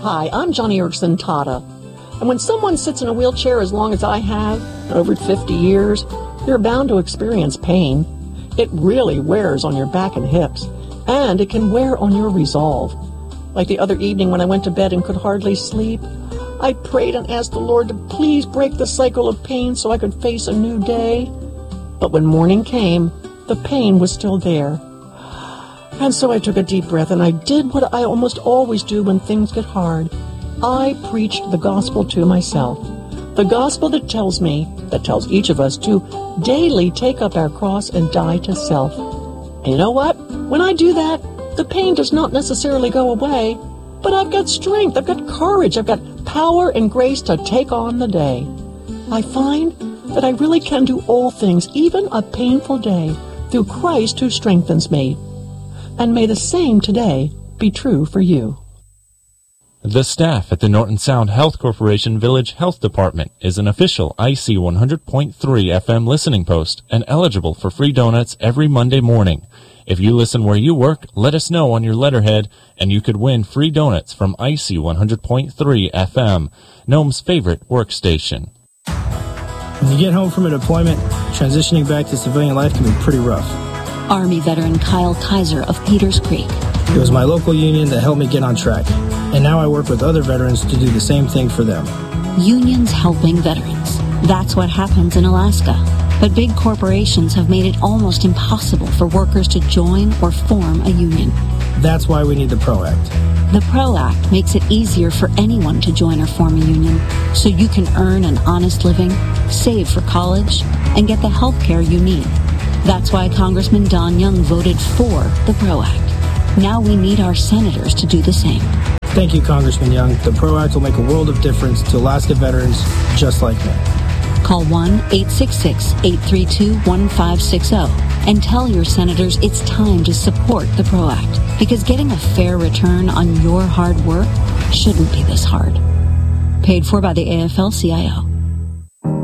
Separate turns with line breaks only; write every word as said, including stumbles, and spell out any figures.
Hi, I'm Johnny Erickson Tata. And when someone sits in a wheelchair as long as I have, over fifty years, you're bound to experience pain. It really wears on your back and hips, and it can wear on your resolve. Like the other evening when I went to bed and could hardly sleep, I prayed and asked the Lord to please break the cycle of pain so I could face a new day. But when morning came, the pain was still there. And so I took a deep breath and I did what I almost always do when things get hard. I preached the gospel to myself. The gospel that tells me, that tells each of us to daily take up our cross and die to self. And you know what? When I do that, the pain does not necessarily go away, but I've got strength, I've got courage, I've got power and grace to take on the day. I find that I really can do all things, even a painful day, through Christ who strengthens me. And may the same today be true for you.
The staff at the Norton Sound Health Corporation Village Health Department is an official I C one hundred point three F M listening post and eligible for free donuts every Monday morning. If you listen where you work, let us know on your letterhead, and you could win free donuts from I C one hundred point three F M, Nome's favorite workstation.
When you get home from a deployment, transitioning back to civilian life can be pretty rough.
Army veteran Kyle Kaiser of Peters Creek.
It was my local union that helped me get on track, and now I work with other veterans to do the same thing for them.
Unions helping veterans. That's what happens in Alaska. But big corporations have made it almost impossible for workers to join or form a union.
That's why we need the PRO Act.
The PRO Act makes it easier for anyone to join or form a union, so you can earn an honest living, save for college, and get the health care you need. That's why Congressman Don Young voted for the PRO Act. Now we need our senators to do the same.
Thank you, Congressman Young. The PRO Act will make a world of difference to Alaska veterans just like me.
Call one eight six six, eight three two, one five six zero and tell your senators it's time to support the PRO Act, because getting a fair return on your hard work shouldn't be this hard. Paid for by the A F L C I O.